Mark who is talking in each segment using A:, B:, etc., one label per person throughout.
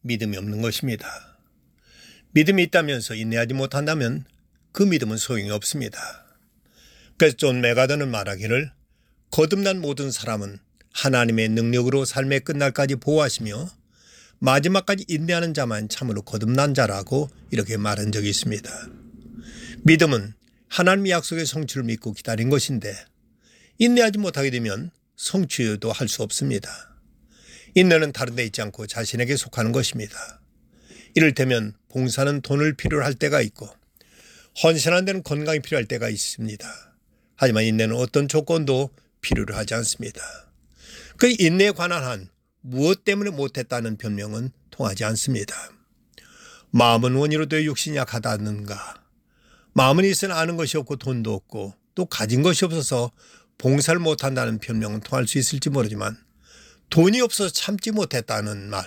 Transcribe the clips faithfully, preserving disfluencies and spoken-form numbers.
A: 믿음이 없는 것입니다. 믿음이 있다면서 인내하지 못한다면 그 믿음은 소용이 없습니다. 그래서 존 메가더는 말하기를 거듭난 모든 사람은 하나님의 능력으로 삶의 끝날까지 보호하시며 마지막까지 인내하는 자만 참으로 거듭난 자라고 이렇게 말한 적이 있습니다. 믿음은 하나님의 약속의 성취를 믿고 기다린 것인데 인내하지 못하게 되면 성취도 할 수 없습니다. 인내는 다른 데 있지 않고 자신에게 속하는 것입니다. 이를테면 봉사는 돈을 필요로 할 때가 있고 헌신한 데는 건강이 필요할 때가 있습니다. 하지만 인내는 어떤 조건도 필요로 하지 않습니다. 그 인내에 관한 한 무엇 때문에 못했다는 변명은 통하지 않습니다. 마음은 원이로 되어 육신이 약하다는가, 마음은 있으나 아는 것이 없고 돈도 없고 또 가진 것이 없어서 봉사를 못한다는 변명은 통할 수 있을지 모르지만 돈이 없어서 참지 못했다는 말,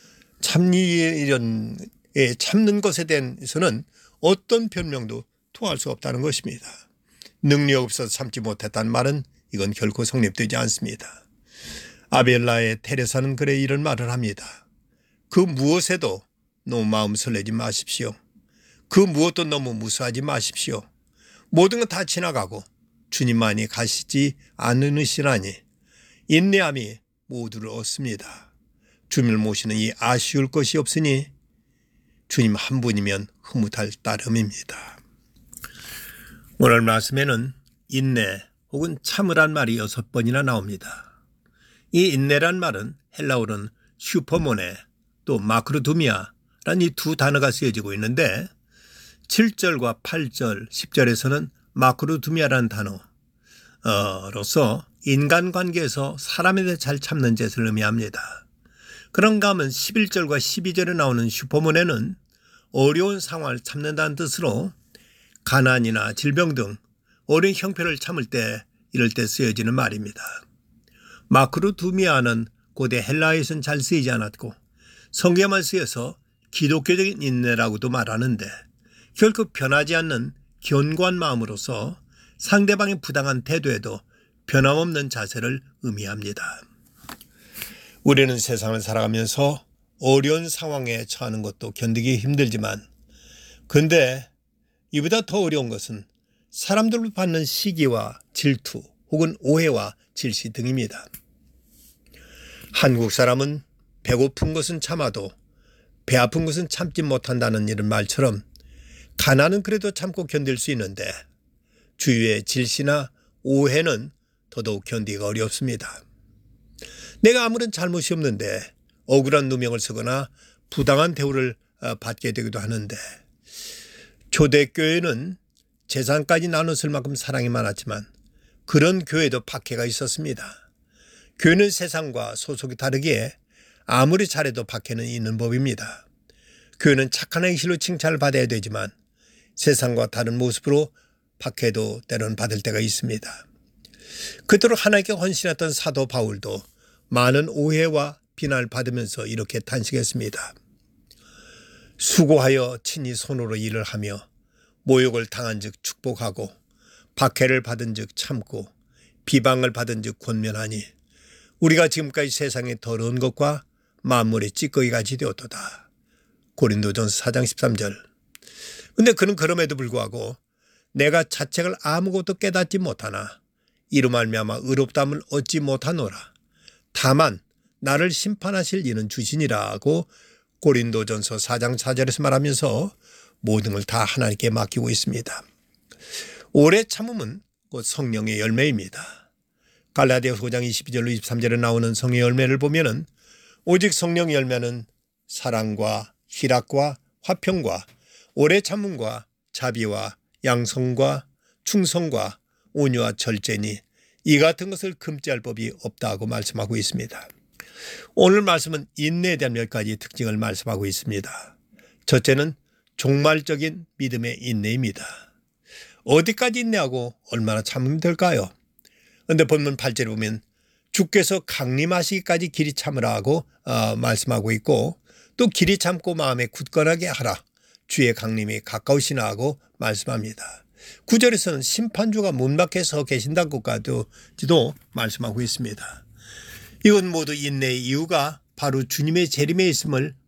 A: 참는, 참는 것에 대해서는 어떤 변명도 통할 수 없다는 것입니다. 능력 없어서 참지 못했다는 말은 이건 결코 성립되지 않습니다. 아벨라의 테레사는 그래 이런 말을 합니다. 그 무엇에도 너무 마음 설레지 마십시오. 그 무엇도 너무 무수하지 마십시오. 모든 건 다 지나가고 주님만이 가시지 않으시라니 인내함이 모두를 얻습니다. 주님을 모시는 이 아쉬울 것이 없으니 주님 한 분이면 흐뭇할 따름입니다. 오늘 말씀에는 인내 혹은 참으란 말이 여섯 번이나 나옵니다. 이 인내란 말은 헬라어로는 슈퍼모네 또 마크로두미아란 이 두 단어가 쓰여지고 있는데 칠 절과 팔 절, 십 절에서는 마크로두미아라는 단어로서 인간관계에서 사람에 대해 잘 참는 죄를 의미합니다. 그런가 하면 십일 절과 십이 절에 나오는 슈퍼모네는 어려운 상황을 참는다는 뜻으로 가난이나 질병 등 어려운 형편을 참을 때 이럴 때 쓰여지는 말입니다. 마크로두미아는 고대 헬라어에서는 잘 쓰이지 않았고 성경에만 쓰여서 기독교적인 인내라고도 말하는데 결코 변하지 않는 견고한 마음으로서 상대방의 부당한 태도에도 변함없는 자세를 의미합니다. 우리는 세상을 살아가면서 어려운 상황에 처하는 것도 견디기 힘들지만 근데 이보다 더 어려운 것은 사람들로 받는 시기와 질투 혹은 오해와 질시 등입니다. 한국 사람은 배고픈 것은 참아도 배 아픈 것은 참지 못한다는 이런 말처럼 가난은 그래도 참고 견딜 수 있는데 주위의 질시나 오해는 더더욱 견디기가 어렵습니다. 내가 아무런 잘못이 없는데 억울한 누명을 쓰거나 부당한 대우를 받게 되기도 하는데 초대교회는 재산까지 나눴을 만큼 사랑이 많았지만 그런 교회도 박해가 있었습니다. 교회는 세상과 소속이 다르기에 아무리 잘해도 박해는 있는 법입니다. 교회는 착한 행실로 칭찬을 받아야 되지만 세상과 다른 모습으로 박해도 때로는 받을 때가 있습니다. 그토록 하나님께 헌신했던 사도 바울도 많은 오해와 비난을 받으면서 이렇게 탄식했습니다. 수고하여 친히 손으로 일을 하며 모욕을 당한 즉 축복하고 박해를 받은 즉 참고 비방을 받은 즉 권면하니 우리가 지금까지 세상의 더러운 것과 만물의 찌꺼기 같이 되었도다. 고린도전서 사 장 십삼 절. 근데 그는 그럼에도 불구하고 내가 자책을 아무것도 깨닫지 못하나 이로 말미암아 의롭다함을 얻지 못하노라. 다만 나를 심판하실 이는 주시니라고 고린도전서 사 장 사 절에서 말하면서 모든 걸 다 하나님께 맡기고 있습니다. 오래 참음은 곧 성령의 열매입니다. 갈라디아서 오 장 이십이 절로 이십삼 절에 나오는 성의 열매를 보면은 오직 성령 열매는 사랑과 희락과 화평과 오래 참음과 자비와 양성과 충성과 온유와 절제니 이 같은 것을 금지할 법이 없다고 말씀하고 있습니다. 오늘 말씀은 인내에 대한 몇 가지 특징을 말씀하고 있습니다. 첫째는 종말적인 믿음의 인내입니다. 어디까지 인내하고 얼마나 참으면 될까요? 그런데 본문 팔 절에 보면 주께서 강림하시기까지 길이 참으라 하고 어, 말씀하고 있고 또 길이 참고 마음에 굳건하게 하라. 주의 강림이 가까우시나 하고 말씀합니다. 구 절에서는 심판주가 문 밖에 서 계신다고까지도 말씀하고 있습니다. 이건 모두 인내의 이유가 바로 주님의 재림에 있음을